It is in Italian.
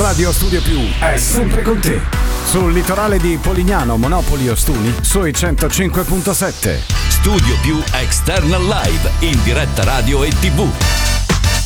Radio Studio Più è sempre con te. Sul litorale di Polignano, Monopoli, Ostuni, sui 105.7. Studio Più External Live, in diretta radio e TV.